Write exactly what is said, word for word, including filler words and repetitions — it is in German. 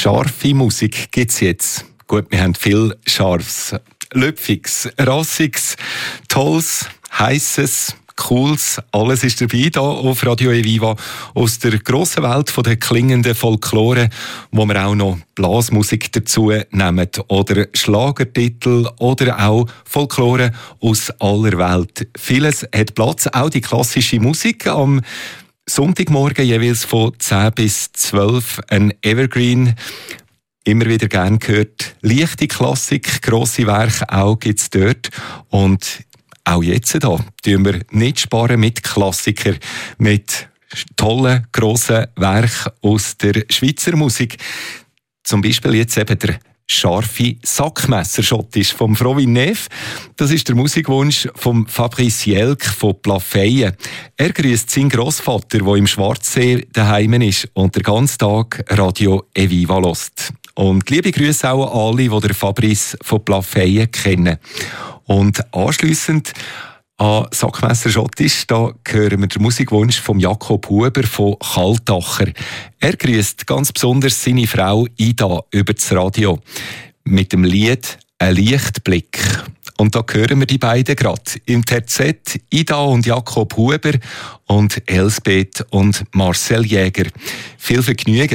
Scharfe Musik gibt es jetzt. Gut, wir haben viel Scharfes. Löpfiges, Rassiges, Tolles, Heisses, Cooles, alles ist dabei hier auf Radio Eviva aus der grossen Welt von der klingenden Folklore, wo wir auch noch Blasmusik dazu nehmen oder Schlagertitel oder auch Folklore aus aller Welt. Vieles hat Platz, auch die klassische Musik am Sonntagmorgen jeweils von zehn bis zwölf, ein Evergreen. Immer wieder gern gehört. Leichte Klassik, grosse Werke auch gibt es dort. Und auch jetzt hier tun wir nicht sparen mit Klassikern, mit tollen, grossen Werken aus der Schweizer Musik. Zum Beispiel jetzt eben der scharfe Sackmesser-Schottisch vom Frovin Neef. Das ist der Musikwunsch von Fabrice Jelk von Plafeyen. Er grüßt seinen Grossvater, der im Schwarzsee daheim ist und den ganzen Tag Radio Eviva hört. Und liebe Grüße auch an alle, die den Fabrice von Plafeyen kennen. Und anschliessend an Sackmesser Schottisch, da hören wir den Musikwunsch von Jakob Huber von Kaltacher. Er grüßt ganz besonders seine Frau Ida über das Radio mit dem Lied «Ein Lichtblick». Und da hören wir die beiden gerade im Terzett, Ida und Jakob Huber und Elsbeth und Marcel Jäger. Viel Vergnügen.